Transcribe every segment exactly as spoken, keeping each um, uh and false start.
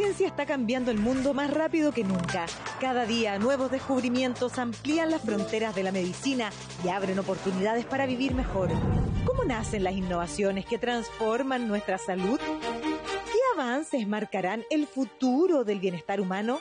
ciencia está cambiando el mundo más rápido que nunca. Cada día, nuevos descubrimientos amplían las fronteras de la medicina y abren oportunidades para vivir mejor. ¿Cómo nacen las innovaciones que transforman nuestra salud? ¿Qué avances marcarán el futuro del bienestar humano?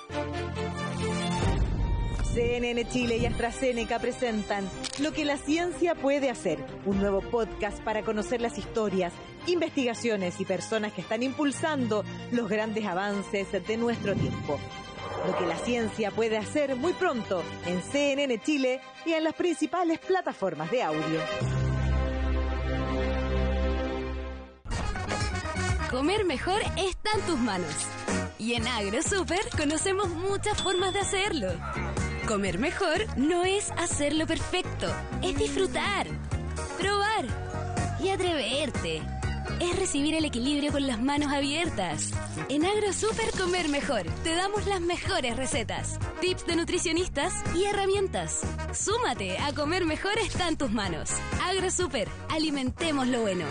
C N N Chile y AstraZeneca presentan Lo que la ciencia puede hacer, un nuevo podcast para conocer las historias, investigaciones y personas que están impulsando los grandes avances de nuestro tiempo. Lo que la ciencia puede hacer muy pronto en C N N Chile y en las principales plataformas de audio. Comer mejor está en tus manos. Y en AgroSuper conocemos muchas formas de hacerlo. Comer mejor no es hacerlo perfecto, es disfrutar, probar y atreverte. Es recibir el equilibrio con las manos abiertas. En AgroSuper Comer Mejor te damos las mejores recetas, tips de nutricionistas y herramientas. Súmate a Comer Mejor está en tus manos. AgroSuper, alimentemos lo bueno.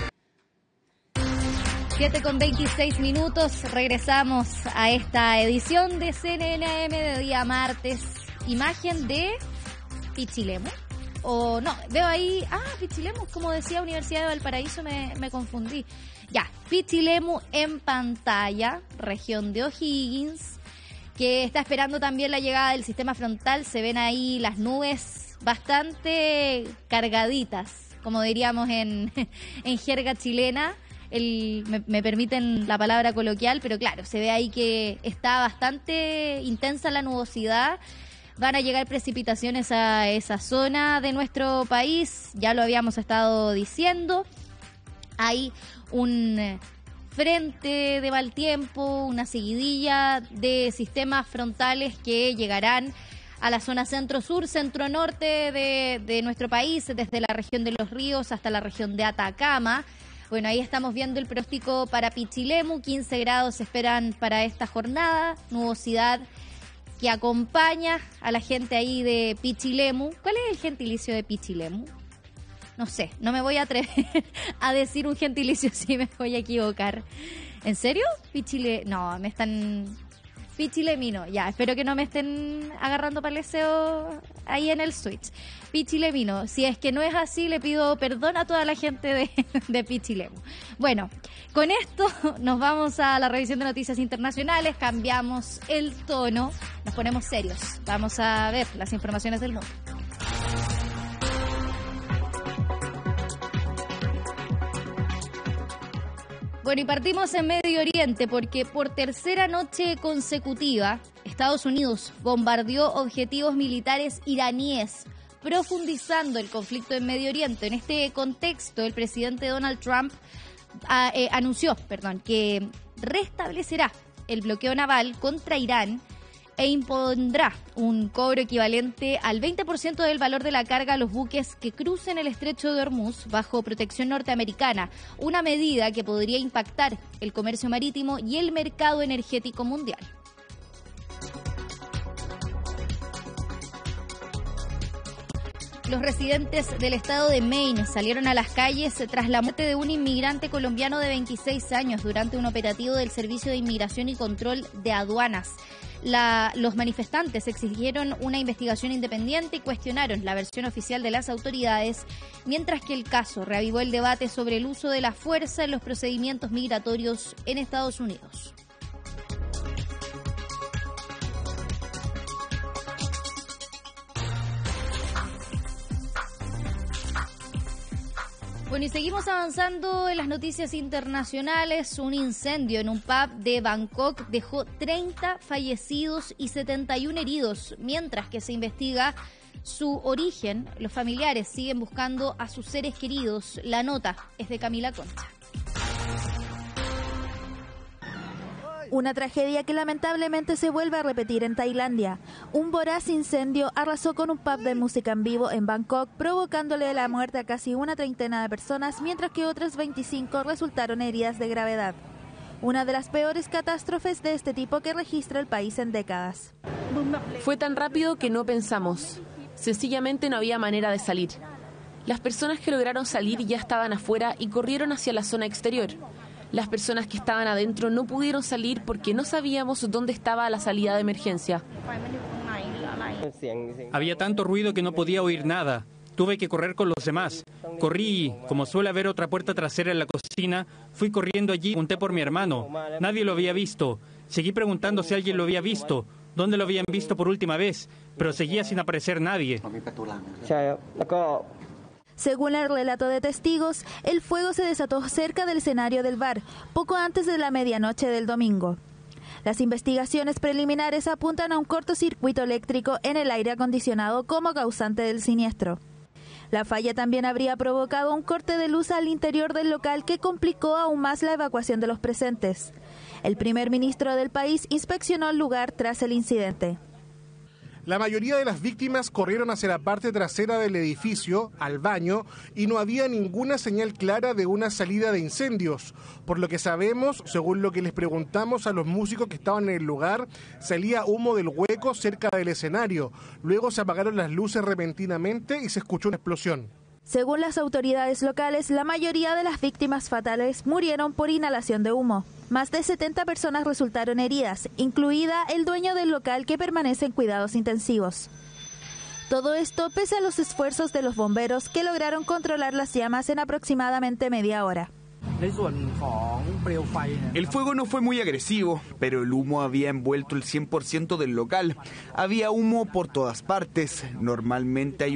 siete con veintiséis minutos, regresamos a esta edición de C N N A M de día martes. Imagen de Pichilemu, o no, veo ahí, ah, Pichilemu, como decía Universidad de Valparaíso, me, me confundí. Ya, Pichilemu en pantalla, región de O'Higgins, que está esperando también la llegada del sistema frontal. Se ven ahí las nubes bastante cargaditas, como diríamos en, en jerga chilena. El, me, me permiten la palabra coloquial, pero claro, se ve ahí que está bastante intensa la nubosidad. Van a llegar precipitaciones a esa zona de nuestro país, ya lo habíamos estado diciendo. Hay un frente de mal tiempo, una seguidilla de sistemas frontales que llegarán a la zona centro-sur, centro-norte de, de nuestro país, desde la región de Los Ríos hasta la región de Atacama. Bueno, ahí estamos viendo el pronóstico para Pichilemu, quince grados se esperan para esta jornada, nubosidad que acompaña a la gente ahí de Pichilemu. ¿Cuál es el gentilicio de Pichilemu? No sé, no me voy a atrever a decir un gentilicio si me voy a equivocar. ¿En serio? Pichile... No, me están... Pichilemino, ya, espero que no me estén agarrando paleseo ahí en el switch. Pichilemino, si es que no es así, le pido perdón a toda la gente de, de Pichilemu. Bueno, con esto nos vamos a la revisión de noticias internacionales, cambiamos el tono, nos ponemos serios. Vamos a ver las informaciones del mundo. Bueno, y partimos en Medio Oriente porque por tercera noche consecutiva Estados Unidos bombardeó objetivos militares iraníes, profundizando el conflicto en Medio Oriente. En este contexto, el presidente Donald Trump a, eh, anunció perdón, que restablecerá el bloqueo naval contra Irán e impondrá un cobro equivalente al veinte por ciento del valor de la carga a los buques que crucen el estrecho de Hormuz bajo protección norteamericana, una medida que podría impactar el comercio marítimo y el mercado energético mundial. Los residentes del estado de Maine salieron a las calles tras la muerte de un inmigrante colombiano de veintiséis años durante un operativo del Servicio de Inmigración y Control de Aduanas. La, los manifestantes exigieron una investigación independiente y cuestionaron la versión oficial de las autoridades, mientras que el caso reavivó el debate sobre el uso de la fuerza en los procedimientos migratorios en Estados Unidos. Bueno, y seguimos avanzando en las noticias internacionales. Un incendio en un pub de Bangkok dejó treinta fallecidos y setenta y uno heridos, mientras que se investiga su origen. Los familiares siguen buscando a sus seres queridos. La nota es de Camila Concha. Una tragedia que lamentablemente se vuelve a repetir en Tailandia. Un voraz incendio arrasó con un pub de música en vivo en Bangkok, provocándole la muerte a casi una treintena de personas, mientras que otras veinticinco resultaron heridas de gravedad. Una de las peores catástrofes de este tipo que registra el país en décadas. Fue tan rápido que no pensamos. Sencillamente no había manera de salir. Las personas que lograron salir ya estaban afuera y corrieron hacia la zona exterior. Las personas que estaban adentro no pudieron salir porque no sabíamos dónde estaba la salida de emergencia. Había tanto ruido que no podía oír nada. Tuve que correr con los demás. Corrí, como suele haber otra puerta trasera en la cocina, fui corriendo allí y pregunté por mi hermano. Nadie lo había visto. Seguí preguntando si alguien lo había visto, dónde lo habían visto por última vez, pero seguía sin aparecer nadie. Según el relato de testigos, el fuego se desató cerca del escenario del bar, poco antes de la medianoche del domingo. Las investigaciones preliminares apuntan a un cortocircuito eléctrico en el aire acondicionado como causante del siniestro. La falla también habría provocado un corte de luz al interior del local que complicó aún más la evacuación de los presentes. El primer ministro del país inspeccionó el lugar tras el incidente. La mayoría de las víctimas corrieron hacia la parte trasera del edificio, al baño, y no había ninguna señal clara de una salida de incendios. Por lo que sabemos, según lo que les preguntamos a los músicos que estaban en el lugar, salía humo del hueco cerca del escenario. Luego se apagaron las luces repentinamente y se escuchó una explosión. Según las autoridades locales, la mayoría de las víctimas fatales murieron por inhalación de humo. Más de setenta personas resultaron heridas, incluida el dueño del local que permanece en cuidados intensivos. Todo esto pese a los esfuerzos de los bomberos que lograron controlar las llamas en aproximadamente media hora. El fuego no fue muy agresivo, pero el humo había envuelto el cien por ciento del local. Había humo por todas partes. Normalmente hay